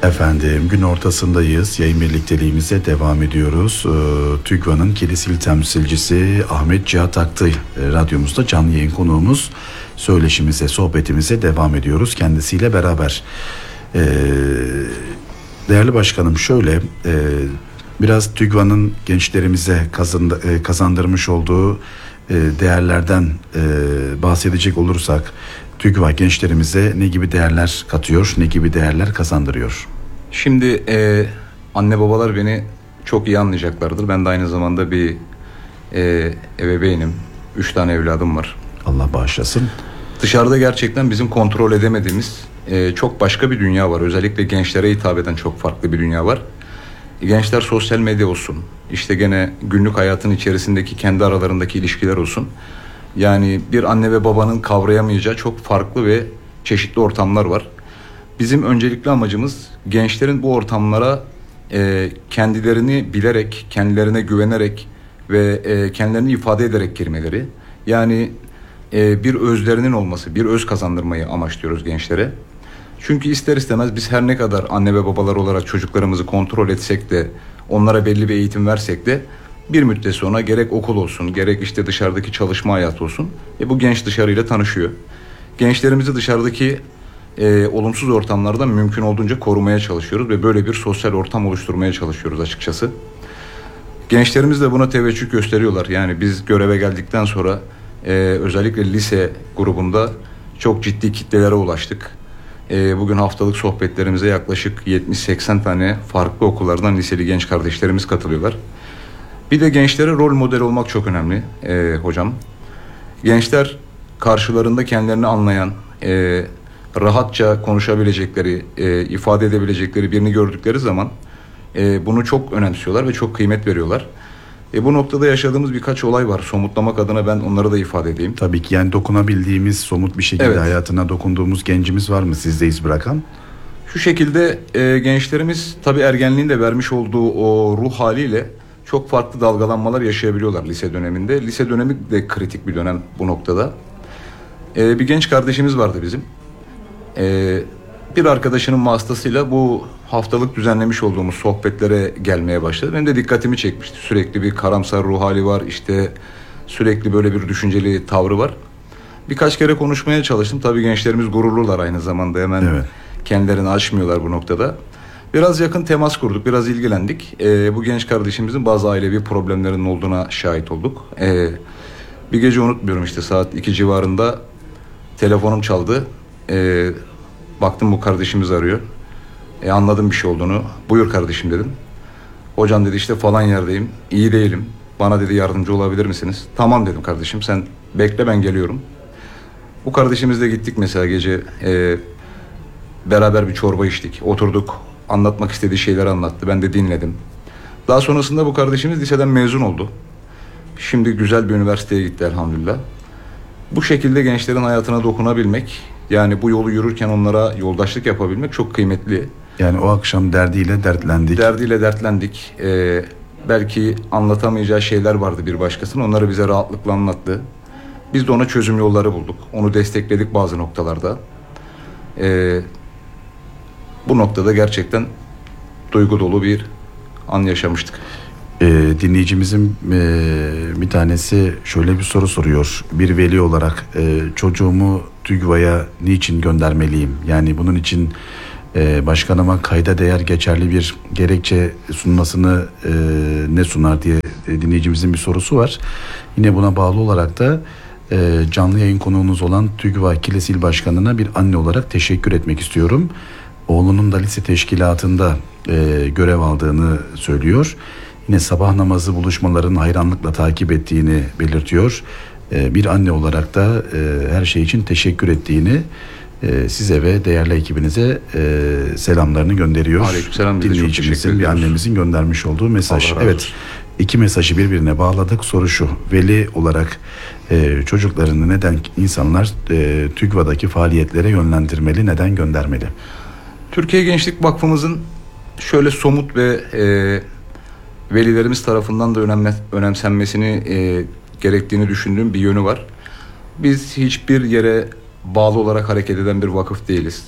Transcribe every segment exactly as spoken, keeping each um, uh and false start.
Efendim, gün ortasındayız. Yayın birlikteliğimize devam ediyoruz. Ee, TÜGVA'nın Kilisil temsilcisi Ahmet Cihat Aktay e, radyomuzda canlı yayın konuğumuz. Söyleşimize, sohbetimize devam ediyoruz kendisiyle beraber. Ee, değerli başkanım, şöyle e, biraz TÜGVA'nın gençlerimize kazandı, e, kazandırmış olduğu e, değerlerden e, bahsedecek olursak, TÜGVA gençlerimize ne gibi değerler katıyor, ne gibi değerler kazandırıyor? Şimdi e, anne babalar beni çok iyi anlayacaklardır. Ben de aynı zamanda bir e, ebeveynim. Üç tane evladım var. Allah bağışlasın. Dışarıda gerçekten bizim kontrol edemediğimiz e, çok başka bir dünya var. Özellikle gençlere hitap eden çok farklı bir dünya var. Gençler sosyal medya olsun, işte gene günlük hayatın içerisindeki kendi aralarındaki ilişkiler olsun. Yani bir anne ve babanın kavrayamayacağı çok farklı ve çeşitli ortamlar var. Bizim öncelikli amacımız gençlerin bu ortamlara e, kendilerini bilerek, kendilerine güvenerek ve e, kendilerini ifade ederek girmeleri. Yani e, bir özlerinin olması, bir öz kazandırmayı amaçlıyoruz gençlere. Çünkü ister istemez biz her ne kadar anne ve babalar olarak çocuklarımızı kontrol etsek de, onlara belli bir eğitim versek de bir müddet sonra gerek okul olsun, gerek işte dışarıdaki çalışma hayatı olsun, e, bu genç dışarıyla tanışıyor. Gençlerimizi dışarıdaki e, olumsuz ortamlardan mümkün olduğunca korumaya çalışıyoruz ve böyle bir sosyal ortam oluşturmaya çalışıyoruz açıkçası. Gençlerimiz de buna teveccüh gösteriyorlar. Yani biz göreve geldikten sonra e, özellikle lise grubunda çok ciddi kitlelere ulaştık. E, bugün haftalık sohbetlerimize yaklaşık yetmiş seksen tane farklı okullardan liseli genç kardeşlerimiz katılıyorlar. Bir de gençlere rol model olmak çok önemli e, hocam. Gençler karşılarında kendilerini anlayan, e, rahatça konuşabilecekleri, e, ifade edebilecekleri birini gördükleri zaman e, bunu çok önemsiyorlar ve çok kıymet veriyorlar. E, bu noktada yaşadığımız birkaç olay var. Somutlamak adına ben onları da ifade edeyim. Tabii ki, yani dokunabildiğimiz, somut bir şekilde evet. hayatına dokunduğumuz gencimiz var mı sizde iz bırakan? Şu şekilde e, gençlerimiz tabii ergenliğin de vermiş olduğu o ruh haliyle çok farklı dalgalanmalar yaşayabiliyorlar lise döneminde. Lise dönemi de kritik bir dönem bu noktada. Ee, bir genç kardeşimiz vardı bizim. Ee, bir arkadaşının vasıtasıyla bu haftalık düzenlemiş olduğumuz sohbetlere gelmeye başladı. Benim de dikkatimi çekmişti. Sürekli bir karamsar ruh hali var. İşte sürekli böyle bir düşünceli tavrı var. Birkaç kere konuşmaya çalıştım. Tabii gençlerimiz gururlular aynı zamanda. Hemen evet. kendilerini açmıyorlar bu noktada. Biraz yakın temas kurduk, biraz ilgilendik. Ee, bu genç kardeşimizin bazı ailevi problemlerinin olduğuna şahit olduk. Ee, bir gece unutmuyorum, işte saat iki civarında telefonum çaldı. Ee, baktım bu kardeşimiz arıyor. Ee, anladım bir şey olduğunu. Buyur kardeşim dedim. Hocam dedi, işte falan yerdeyim, iyi değilim. Bana dedi yardımcı olabilir misiniz? Tamam dedim kardeşim, sen bekle ben geliyorum. Bu kardeşimizle gittik mesela gece. E, beraber bir çorba içtik, oturduk. Anlatmak istediği şeyleri anlattı. Ben de dinledim. Daha sonrasında bu kardeşimiz liseden mezun oldu. Şimdi güzel bir üniversiteye gitti elhamdülillah. Bu şekilde gençlerin hayatına dokunabilmek, yani bu yolu yürürken onlara yoldaşlık yapabilmek çok kıymetli. Yani o akşam derdiyle dertlendik. Derdiyle dertlendik. Ee, belki anlatamayacağı şeyler vardı bir başkasının. Onları bize rahatlıkla anlattı. Biz de ona çözüm yolları bulduk. Onu destekledik bazı noktalarda. Ee, Bu noktada gerçekten duygu dolu bir an yaşamıştık. Ee, dinleyicimizin e, bir tanesi şöyle bir soru soruyor. Bir veli olarak e, çocuğumu TÜGVA'ya niçin göndermeliyim? Yani bunun için e, başkanıma kayda değer geçerli bir gerekçe sunmasını e, ne sunar diye e, dinleyicimizin bir sorusu var. Yine buna bağlı olarak da e, canlı yayın konuğunuz olan TÜGVA Kilis İl Başkanı'na bir anne olarak teşekkür etmek istiyorum. Oğlunun da lise teşkilatında e, görev aldığını söylüyor. Yine sabah namazı buluşmalarını hayranlıkla takip ettiğini belirtiyor. E, bir anne olarak da e, her şey için teşekkür ettiğini, e, size ve değerli ekibinize e, selamlarını gönderiyor. Aleykümselam. Dinleyicimizin, bir annemizin göndermiş olduğu mesaj. Evet, iki mesajı birbirine bağladık. Soru şu: veli olarak e, çocuklarını neden insanlar e, TÜGVA'daki faaliyetlere yönlendirmeli, neden göndermeli? Türkiye Gençlik Vakfımızın şöyle somut ve e, velilerimiz tarafından da önemli, önemsenmesini e, gerektiğini düşündüğüm bir yönü var. Biz hiçbir yere bağlı olarak hareket eden bir vakıf değiliz.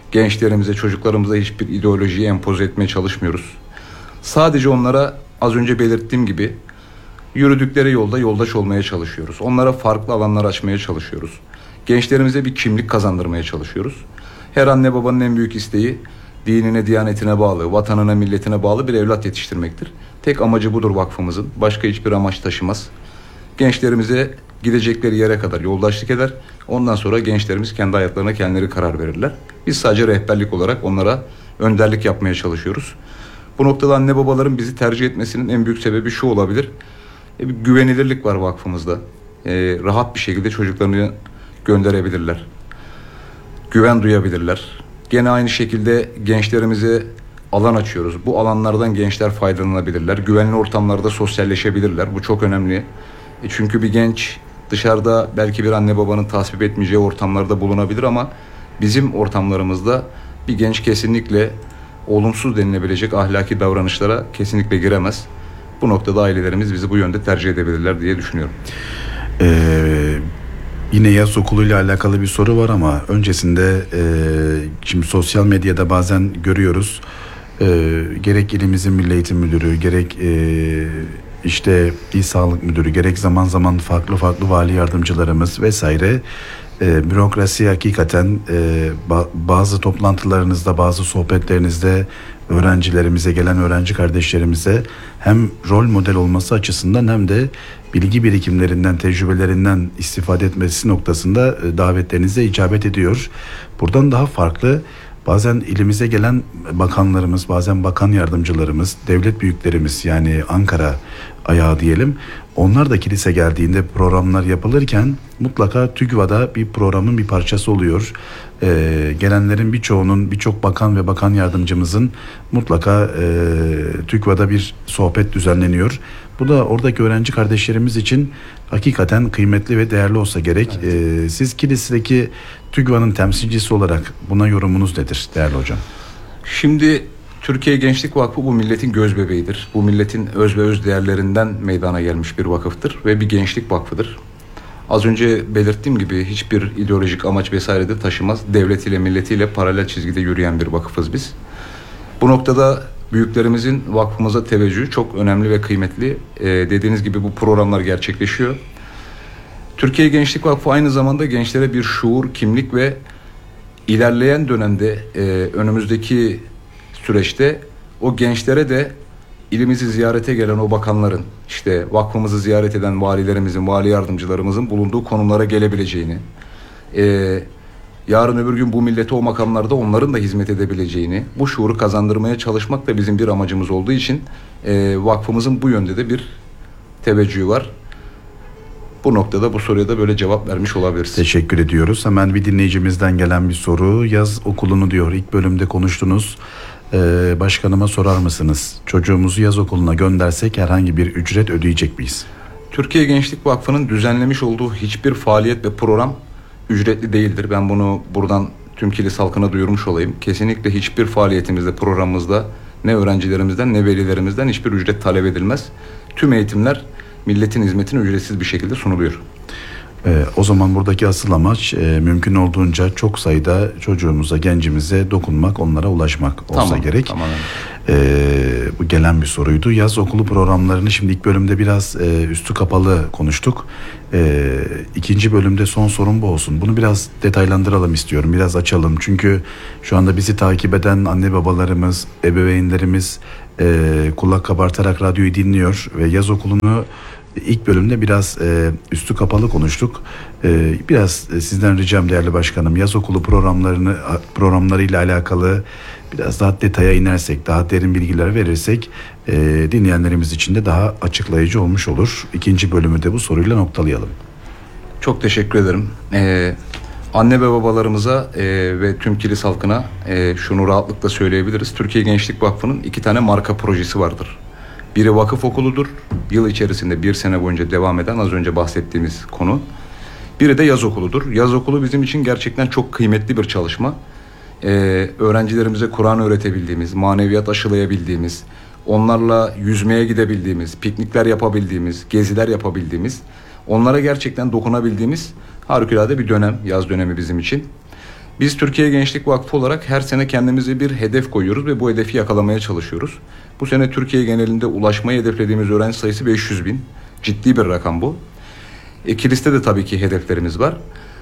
gençlerimize, çocuklarımıza hiçbir ideolojiyi empoze etmeye çalışmıyoruz. Sadece onlara az önce belirttiğim gibi yürüdükleri yolda yoldaş olmaya çalışıyoruz. Onlara farklı alanlar açmaya çalışıyoruz. Gençlerimize bir kimlik kazandırmaya çalışıyoruz. Her anne babanın en büyük isteği dinine, diyanetine bağlı, vatanına, milletine bağlı bir evlat yetiştirmektir. Tek amacı budur vakfımızın. Başka hiçbir amaç taşımaz. Gençlerimize gidecekleri yere kadar yoldaşlık eder. Ondan sonra gençlerimiz kendi hayatlarına kendileri karar verirler. Biz sadece rehberlik olarak onlara önderlik yapmaya çalışıyoruz. Bu noktada anne babaların bizi tercih etmesinin en büyük sebebi şu olabilir. E, bir güvenilirlik var vakfımızda. E, rahat bir şekilde çocuklarını gönderebilirler. Güven duyabilirler. Gene aynı şekilde gençlerimize alan açıyoruz. Bu alanlardan gençler faydalanabilirler. Güvenli ortamlarda sosyalleşebilirler. Bu çok önemli. E çünkü bir genç dışarıda belki bir anne babanın tasvip etmeyeceği ortamlarda bulunabilir ama bizim ortamlarımızda bir genç kesinlikle olumsuz denilebilecek ahlaki davranışlara kesinlikle giremez. Bu noktada ailelerimiz bizi bu yönde tercih edebilirler diye düşünüyorum. Ee, yine yaz okuluyla alakalı bir soru var ama öncesinde e, şimdi sosyal medyada bazen görüyoruz. E, gerek ilimizin Milli Eğitim Müdürü, gerek e, işte İl Sağlık Müdürü, gerek zaman zaman farklı farklı vali yardımcılarımız vesaire e, bürokrasi hakikaten e, ba- bazı toplantılarınızda, bazı sohbetlerinizde öğrencilerimize, gelen öğrenci kardeşlerimize hem rol model olması açısından hem de bilgi birikimlerinden, tecrübelerinden istifade etmesi noktasında e, davetlerinize icabet ediyor. Buradan daha farklı bazen ilimize gelen bakanlarımız, bazen bakan yardımcılarımız, devlet büyüklerimiz yani Ankara ayağı diyelim. Onlar da kilise geldiğinde programlar yapılırken mutlaka TÜGVA'da bir programın bir parçası oluyor. Ee, gelenlerin birçoğunun, birçok bakan ve bakan yardımcımızın mutlaka e, TÜGVA'da bir sohbet düzenleniyor. Bu da oradaki öğrenci kardeşlerimiz için hakikaten kıymetli ve değerli olsa gerek. Evet. Ee, siz kilisedeki TÜGVA'nın temsilcisi olarak buna yorumunuz nedir değerli hocam? Şimdi Türkiye Gençlik Vakfı bu milletin gözbebeğidir. Bu milletin öz ve öz değerlerinden meydana gelmiş bir vakıftır ve bir gençlik vakfıdır. Az önce belirttiğim gibi hiçbir ideolojik amaç vesaire de taşımaz. Devletiyle, milletiyle paralel çizgide yürüyen bir vakıfız biz. Bu noktada büyüklerimizin vakfımıza teveccühü çok önemli ve kıymetli. Ee, dediğiniz gibi bu programlar gerçekleşiyor. Türkiye Gençlik Vakfı aynı zamanda gençlere bir şuur, kimlik ve ilerleyen dönemde e, önümüzdeki süreçte o gençlere de ilimizi ziyarete gelen o bakanların, işte vakfımızı ziyaret eden valilerimizin, vali yardımcılarımızın bulunduğu konumlara gelebileceğini, e, yarın öbür gün bu millete o makamlarda onların da hizmet edebileceğini, bu şuuru kazandırmaya çalışmak da bizim bir amacımız olduğu için e, vakfımızın bu yönde de bir teveccühü var. Bu noktada bu soruya da böyle cevap vermiş olabiliriz. Teşekkür ediyoruz. Hemen bir dinleyicimizden gelen bir soru. Yaz okulunu diyor, ilk bölümde konuştunuz. Ee, başkanıma sorar mısınız? Çocuğumuzu yaz okuluna göndersek herhangi bir ücret ödeyecek miyiz? Türkiye Gençlik Vakfı'nın düzenlemiş olduğu hiçbir faaliyet ve program ücretli değildir. Ben bunu buradan tüm kilis halkına duyurmuş olayım. Kesinlikle hiçbir faaliyetimizde, programımızda ne öğrencilerimizden ne velilerimizden hiçbir ücret talep edilmez. Tüm eğitimler milletin hizmetine ücretsiz bir şekilde sunuluyor. Ee, o zaman buradaki asıl amaç e, mümkün olduğunca çok sayıda çocuğumuza, gencimize dokunmak, onlara ulaşmak olsa tamam, gerek. Tamam. Ee, bu gelen bir soruydu. Yaz okulu programlarını şimdi ilk bölümde biraz e, üstü kapalı konuştuk. E, ikinci bölümde son sorun bu olsun. Bunu biraz detaylandıralım istiyorum, biraz açalım. Çünkü şu anda bizi takip eden anne babalarımız, ebeveynlerimiz e, kulak kabartarak radyoyu dinliyor ve yaz okulunu İlk bölümde biraz e, üstü kapalı konuştuk. E, biraz e, sizden ricam değerli başkanım, yaz okulu programlarını programlarıyla alakalı biraz daha detaya inersek, daha derin bilgiler verirsek e, dinleyenlerimiz için de daha açıklayıcı olmuş olur. İkinci bölümü de bu soruyla noktalayalım. Çok teşekkür ederim. Ee, anne ve babalarımıza e, ve tüm kilis halkına e, şunu rahatlıkla söyleyebiliriz. Türkiye Gençlik Vakfı'nın iki tane marka projesi vardır. Biri vakıf okuludur. Yıl içerisinde bir sene boyunca devam eden az önce bahsettiğimiz konu. Biri de yaz okuludur. Yaz okulu bizim için gerçekten çok kıymetli bir çalışma. Ee, öğrencilerimize Kur'an öğretebildiğimiz, maneviyat aşılayabildiğimiz, onlarla yüzmeye gidebildiğimiz, piknikler yapabildiğimiz, geziler yapabildiğimiz, onlara gerçekten dokunabildiğimiz harikulade bir dönem, yaz dönemi bizim için. Biz Türkiye Gençlik Vakfı olarak her sene kendimize bir hedef koyuyoruz ve bu hedefi yakalamaya çalışıyoruz. Bu sene Türkiye genelinde ulaşmayı hedeflediğimiz öğrenci sayısı beş yüz bin. Ciddi bir rakam bu. E, Kilis'te de tabii ki hedeflerimiz var.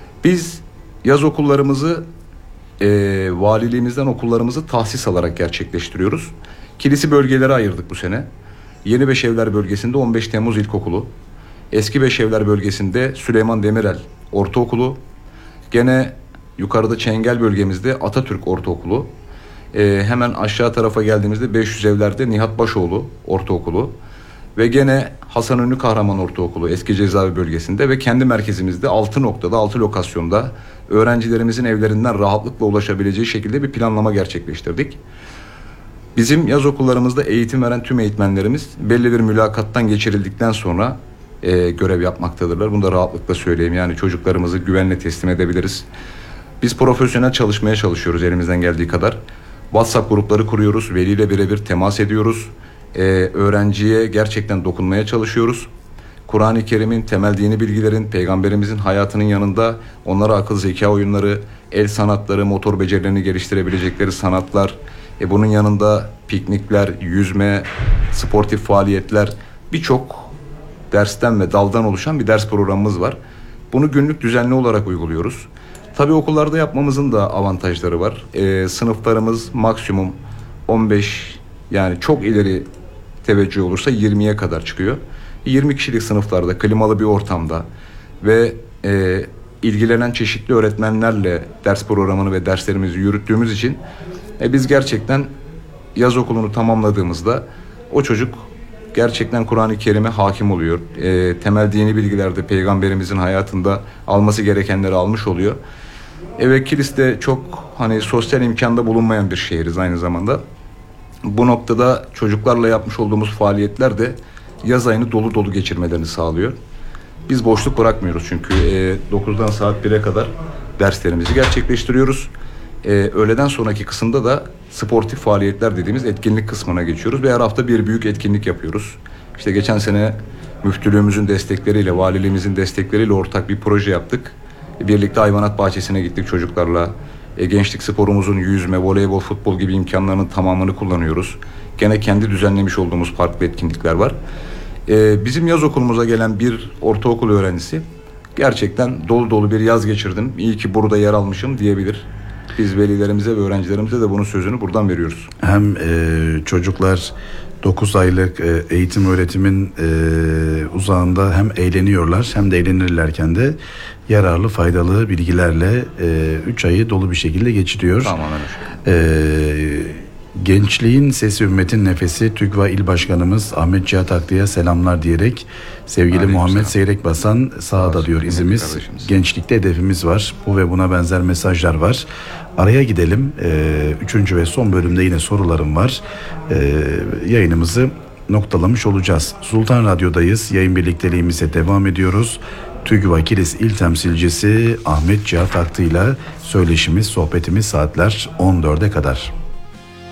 Biz yaz okullarımızı e, valiliğimizden okullarımızı tahsis alarak gerçekleştiriyoruz. Kilis'i bölgelere ayırdık bu sene. Yeni Beşevler bölgesinde on beş Temmuz İlkokulu, Eski Beşevler bölgesinde Süleyman Demirel Ortaokulu, gene yukarıda Çengel bölgemizde Atatürk Ortaokulu, ee, hemen aşağı tarafa geldiğimizde beş yüz evlerde Nihat Başoğlu Ortaokulu ve gene Hasan Ünlü Kahraman Ortaokulu eski cezaevi bölgesinde ve kendi merkezimizde altı noktada, altı lokasyonda öğrencilerimizin evlerinden rahatlıkla ulaşabileceği şekilde bir planlama gerçekleştirdik. Bizim yaz okullarımızda eğitim veren tüm eğitmenlerimiz belli bir mülakattan geçirildikten sonra e, görev yapmaktadırlar. Bunu da rahatlıkla söyleyeyim. Yani çocuklarımızı güvenle teslim edebiliriz. Biz profesyonel çalışmaya çalışıyoruz elimizden geldiği kadar. WhatsApp grupları kuruyoruz. Veliyle birebir temas ediyoruz. Ee, öğrenciye gerçekten dokunmaya çalışıyoruz. Kur'an-ı Kerim'in, temel dini bilgilerin, peygamberimizin hayatının yanında onlara akıl zeka oyunları, el sanatları, motor becerilerini geliştirebilecekleri sanatlar, e bunun yanında piknikler, yüzme, sportif faaliyetler, birçok dersten ve daldan oluşan bir ders programımız var. Bunu günlük düzenli olarak uyguluyoruz. Tabii okullarda yapmamızın da avantajları var. Ee, sınıflarımız maksimum on beş, yani çok ileri teveccüh olursa yirmiye kadar çıkıyor. yirmi kişilik sınıflarda klimalı bir ortamda ve e, ilgilenen çeşitli öğretmenlerle ders programını ve derslerimizi yürüttüğümüz için e, biz gerçekten yaz okulunu tamamladığımızda o çocuk gerçekten Kur'an-ı Kerim'e hakim oluyor. E, temel dini bilgilerde peygamberimizin hayatında alması gerekenleri almış oluyor. Evet, Kilis'te çok hani sosyal imkanda bulunmayan bir şehiriz aynı zamanda. Bu noktada çocuklarla yapmış olduğumuz faaliyetler de yaz ayını dolu dolu geçirmelerini sağlıyor. Biz boşluk bırakmıyoruz çünkü e, dokuzdan saat bire kadar derslerimizi gerçekleştiriyoruz. E, öğleden sonraki kısımda da sportif faaliyetler dediğimiz etkinlik kısmına geçiyoruz ve her hafta bir büyük etkinlik yapıyoruz. İşte geçen sene müftülüğümüzün destekleriyle, valiliğimizin destekleriyle ortak bir proje yaptık. Birlikte hayvanat bahçesine gittik çocuklarla. E, gençlik sporumuzun yüzme, voleybol, futbol gibi imkanlarının tamamını kullanıyoruz. Gene kendi düzenlemiş olduğumuz farklı etkinlikler var. E, bizim yaz okulumuza gelen bir ortaokul öğrencisi gerçekten dolu dolu bir yaz geçirdim, İyi ki burada yer almışım diyebilir. Biz velilerimize ve öğrencilerimize de bunun sözünü buradan veriyoruz. Hem e, çocuklar dokuz aylık e, eğitim öğretimin e, uzağında hem eğleniyorlar hem de eğlenirlerken de yararlı, faydalı bilgilerle üç e, ayı dolu bir şekilde geçiriyor. Tamamen öyle. E, Gençliğin Sesi Ümmetin Nefesi TÜGVA İl Başkanımız Ahmet Cihat Aklı'ya selamlar diyerek sevgili Aleyküm Muhammed selam. Seyrek Basan sahada diyor izimiz. Gençlikte hedefimiz var. Bu ve buna benzer mesajlar var. Araya gidelim. Ee, üçüncü ve son bölümde yine sorularım var. Ee, yayınımızı noktalamış olacağız. Sultan Radyo'dayız. Yayın birlikteliğimize devam ediyoruz. TÜGVA Kilis İl Temsilcisi Ahmet Cihat Aklı ile söyleşimiz, sohbetimiz saatler on dörde kadar.